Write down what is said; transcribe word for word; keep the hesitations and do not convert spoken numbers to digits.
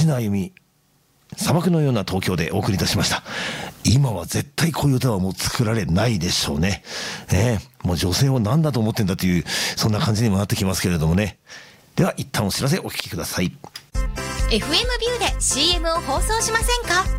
吉野あゆみ、砂漠のような東京でお送りいたしました。今は絶対こういう歌はもう作られないでしょうね。ねえ、もう女性を何だと思ってんだという、そんな感じにもなってきますけれどもね。では一旦お知らせお聞きください。 エフエム ビューで シーエム を放送しませんか？